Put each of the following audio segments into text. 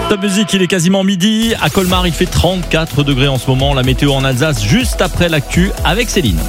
Top Music, il est quasiment midi. À Colmar, il fait 34 degrés en ce moment. La météo en Alsace, juste après l'actu avec Céline.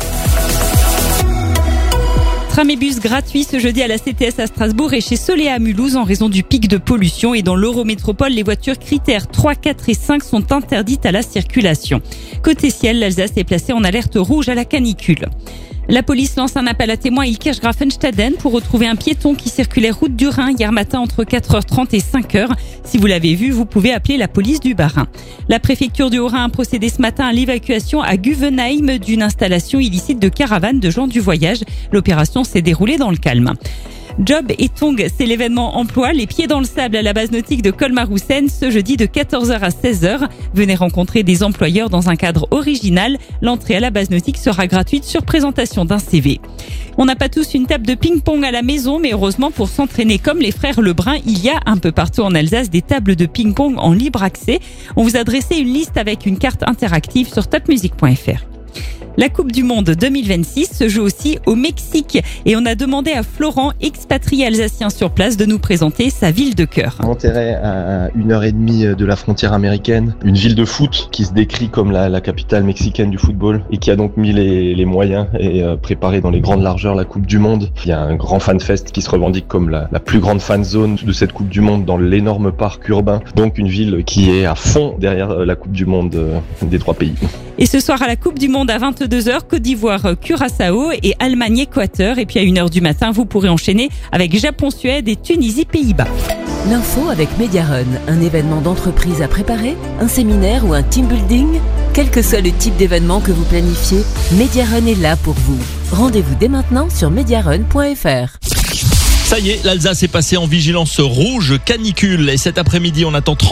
Tram et bus gratuits ce jeudi à la CTS à Strasbourg et chez Solea à Mulhouse en raison du pic de pollution. Et dans l'Eurométropole, les voitures critères 3, 4 et 5 sont interdites à la circulation. Côté ciel, l'Alsace est placée en alerte rouge à la canicule. La police lance un appel à témoins à Ilkirch-Grafenstaden pour retrouver un piéton qui circulait route du Rhin hier matin entre 4h30 et 5h. Si vous l'avez vu, vous pouvez appeler la police du Bas-Rhin. La préfecture du Haut-Rhin a procédé ce matin à l'évacuation à Guvenheim d'une installation illicite de caravane de gens du voyage. L'opération s'est déroulée dans le calme. Job et Tongue, c'est l'événement emploi, les pieds dans le sable à la base nautique de Colmar-Houssen ce jeudi de 14h à 16h. Venez rencontrer des employeurs dans un cadre original. L'entrée à la base nautique sera gratuite sur présentation d'un CV. On n'a pas tous une table de ping-pong à la maison, mais heureusement pour s'entraîner comme les frères Lebrun, il y a un peu partout en Alsace des tables de ping-pong en libre accès. On vous a dressé une liste avec une carte interactive sur topmusic.fr. La Coupe du Monde 2026 se joue aussi au Mexique et on a demandé à Florent, expatrié alsacien sur place, de nous présenter sa ville de cœur. Monterrey, à 1h30 de la frontière américaine, une ville de foot qui se décrit comme la capitale mexicaine du football et qui a donc mis les moyens et préparé dans les grandes largeurs la Coupe du Monde. Il y a un grand fanfest qui se revendique comme la plus grande fan zone de cette Coupe du Monde dans l'énorme parc urbain. Donc une ville qui est à fond derrière la Coupe du Monde des 3 pays. Et ce soir à la Coupe du Monde à 22h, Côte d'Ivoire, Curaçao et Allemagne, Équateur. Et puis à 1h du matin, vous pourrez enchaîner avec Japon, Suède et Tunisie, Pays-Bas. L'info avec Mediarun, un événement d'entreprise à préparer, un séminaire ou un team building. Quel que soit le type d'événement que vous planifiez, Mediarun est là pour vous. Rendez-vous dès maintenant sur mediarun.fr. Ça y est, l'Alsace est passée en vigilance rouge canicule. Et cet après-midi, on attend